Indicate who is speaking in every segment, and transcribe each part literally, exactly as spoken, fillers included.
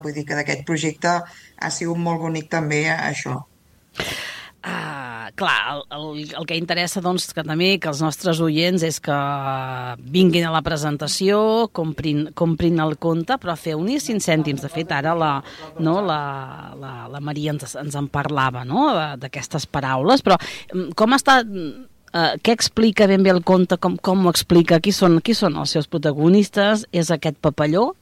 Speaker 1: Vull dir que d'aquest projecte ha sigut molt bonic també això.
Speaker 2: Ah, clar, el, el, el que interessa doncs, que també que els nostres oients és que vinguin a la presentació, comprin, comprin el conte, però feu-n'hi cinc cèntims. De fet, ara la, no, la, la, la Maria ens, ens en parlava, no?, d'aquestes paraules, però com està... Uh, què explica ben bé el conte, com, com ho explica, qui són, qui són els seus protagonistes, és aquest papalló?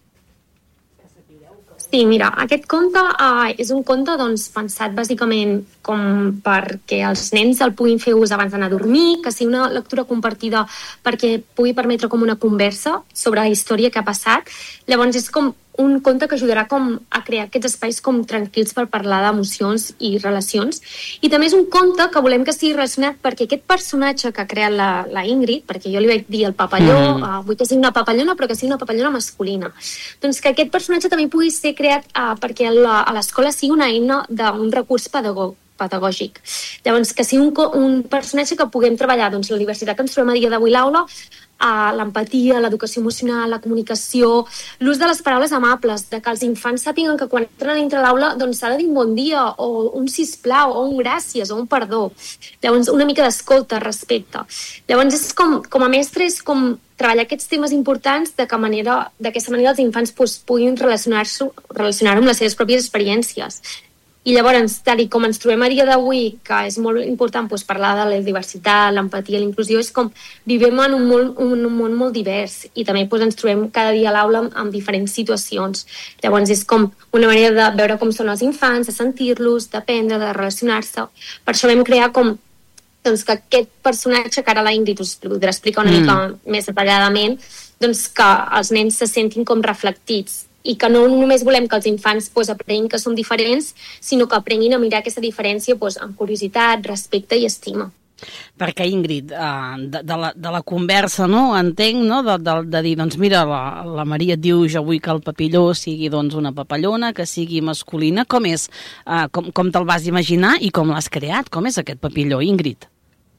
Speaker 3: Sí, mira, aquest conte uh, és un conte doncs, pensat bàsicament com perquè els nens el puguin fer ús abans d'anar a dormir, que sigui una lectura compartida perquè pugui permetre com una conversa sobre la història que ha passat. Llavors és com un conte que ajudarà com a crear aquests espais com tranquils per parlar d'emocions i relacions. I també és un conte que volem que sigui relacionat perquè aquest personatge que ha creat la, la Ingrid, perquè jo li vaig dir el papalló, mm. uh, vull que sigui una papallona, però que sigui una papallona masculina. Doncs que aquest personatge també pugui ser creat uh, perquè la, a l'escola sigui una eina d'un recurs pedagògic pedagògic. Llavors, que sigui un, un personatge que puguem treballar doncs, la diversitat que ens trobem a dia d'avui l'aula, a l'empatia, l'educació emocional, la comunicació, l'ús de les paraules amables, de que els infants sàpiguen que quan entren dintre l'aula doncs s'ha de dir un bon dia, o un sisplau, o un gràcies, o un perdó. Llavors, una mica d'escolta, respecte. Llavors, és com, com a mestre, és com treballar aquests temes importants de que manera, d'aquesta manera els infants pues, puguin relacionar-se relacionar amb les seves pròpies experiències. I llavors, tal com ens trobem a dia d'avui, que és molt important doncs, parlar de la diversitat, l'empatia, l'inclusió, és com vivim en un, molt, un, un món molt divers i també doncs, ens trobem cada dia a l'aula en, en diferents situacions. Llavors és com una manera de veure com són els infants, de sentir-los, d'aprendre, de relacionar-se. Per això vam crear com doncs, que aquest personatge, que ara la Ingrid us podrà explicar una mm. mica més detalladament, doncs, que els nens se sentin com reflectits i que no només volem que els infants pues, aprenguin que som diferents, sinó que aprenguin a mirar aquesta diferència pues, amb curiositat, respecte i estima.
Speaker 2: Perquè, Ingrid, de, de, la, de la conversa, no?, entenc, no?, de, de, de dir, doncs mira, la, la Maria et diu, jo vull que el papilló sigui doncs, una papallona, que sigui masculina. Com és? Com, com te'l vas imaginar i com l'has creat? Com és aquest papilló, Ingrid?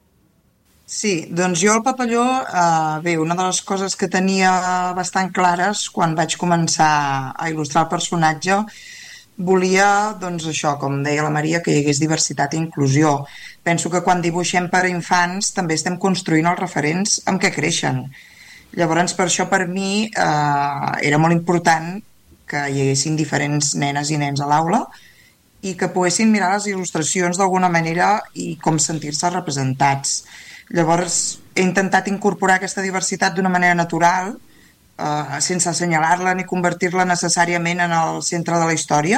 Speaker 1: Sí, doncs jo el papalló, eh, bé, una de les coses que tenia bastant clares quan vaig començar a il·lustrar el personatge, volia, doncs això, com deia la Maria, que hi hagués diversitat i inclusió. Penso que quan dibuixem per a infants també estem construint els referents amb què creixen. Llavors, per això per mi eh, era molt important que hi haguessin diferents nenes i nens a l'aula i que poguessin mirar les il·lustracions d'alguna manera i com sentir-se representats. Llavors, he intentat incorporar aquesta diversitat d'una manera natural, eh, sense assenyalar-la ni convertir-la necessàriament en el centre de la història,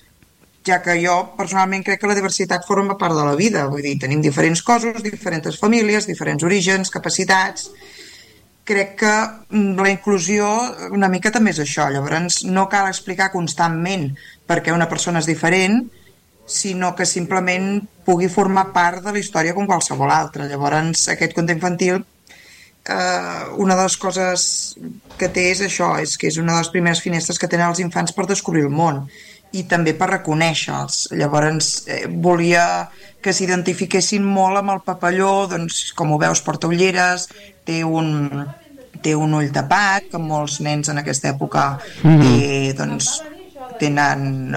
Speaker 1: ja que jo personalment crec que la diversitat forma part de la vida. Vull dir, tenim diferents cossos, diferents famílies, diferents orígens, capacitats. Crec que la inclusió una mica també és això. Llavors, no cal explicar constantment per què una persona és diferent, sinó que simplement pugui formar part de la història com qualsevol altra. Llavors, aquest conte infantil, eh, una de les coses que té és això, és que és una de les primeres finestres que tenen els infants per descobrir el món i també per reconèixer-los. Llavors, eh, volia que s'identifiquessin molt amb el papalló, doncs, com ho veus, porta ulleres, té un, té un ull tapat, que molts nens en aquesta època mm-hmm. eh, doncs, tenen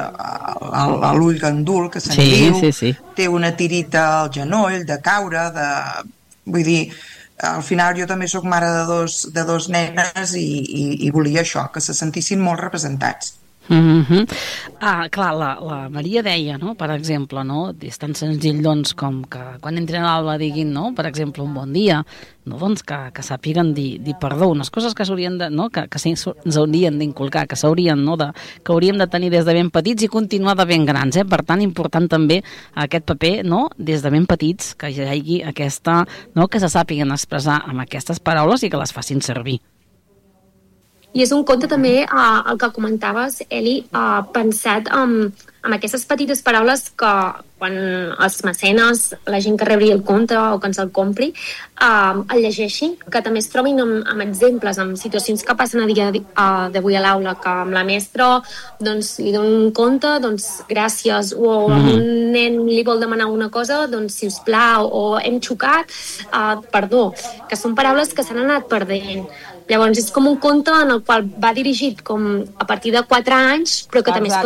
Speaker 1: l'ull gandul, que se'n
Speaker 2: sí,
Speaker 1: diu,
Speaker 2: sí, sí.
Speaker 1: Té una tirita al genoll, de caure, de... vull dir, al final jo també sóc mare de dos, de dos nenes i, i, i volia això, que se sentissin molt representats.
Speaker 2: Mm-hmm. Ah, clar, la, la Maria deia, no?, per exemple, no?, és tan senzill doncs com que quan entren a l'aula diguin, no?, per exemple, un bon dia, no?, doncs que, que sàpiguen dir, dir perdó, unes coses que s'haurien de, no?, que, que ens haurien d'inculcar, que s'haurien, no?, de, que hauríem de tenir des de ben petits i continuar de ben grans, eh? Per tant, important també aquest paper, no?, des de ben petits, que hi hagi aquesta, no?, que se sàpiguen expressar amb aquestes paraules i que les facin servir.
Speaker 3: I és un conte també, eh, el que comentaves, Eli, eh, pensat en, en aquestes petites paraules que quan els mecenes, la gent que rebi el conte o que ens el compri, eh, el llegeixin, que també es trobin amb, amb exemples, amb situacions que passen a dia d'avui a l'aula, que amb la mestra doncs, li donen un conte, doncs gràcies, o amb un nen li vol demanar una cosa, doncs si us plau, o hem xocat, eh, perdó, que són paraules que s'han anat perdent. Llavors és com un conte en el qual va dirigit com a partir de quatre anys, però que també es